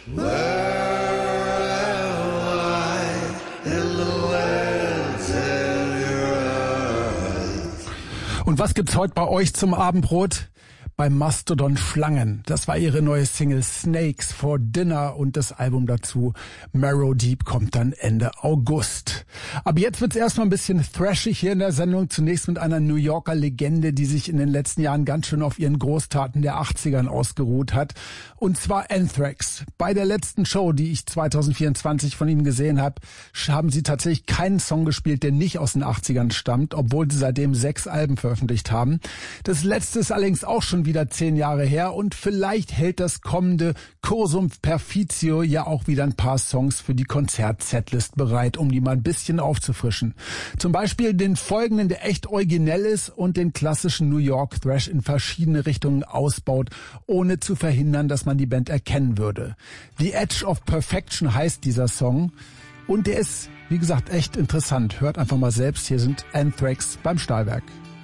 Und was gibt's heute bei euch zum Abendbrot? Bei Mastodon Schlangen. Das war ihre neue Single Snakes for Dinner und das Album dazu Marrow Deep kommt dann Ende August. Aber jetzt wird's erstmal ein bisschen thrashig hier in der Sendung. Zunächst mit einer New Yorker Legende, die sich in den letzten Jahren ganz schön auf ihren Großtaten der 80ern ausgeruht hat. Und zwar Anthrax. Bei der letzten Show, die ich 2024 von ihnen gesehen habe, haben sie tatsächlich keinen Song gespielt, der nicht aus den 80ern stammt, obwohl sie seitdem 6 Alben veröffentlicht haben. Das letzte ist allerdings auch schon wieder 10 Jahre her und vielleicht hält das kommende Cursum Perficio ja auch wieder ein paar Songs für die Konzert-Setlist bereit, um die mal ein bisschen aufzufrischen. Zum Beispiel den folgenden, der echt originell ist und den klassischen New York Thrash in verschiedene Richtungen ausbaut, ohne zu verhindern, dass man die Band erkennen würde. The Edge of Perfection heißt dieser Song und der ist, wie gesagt, echt interessant. Hört einfach mal selbst, hier sind Anthrax beim Stahlwerk.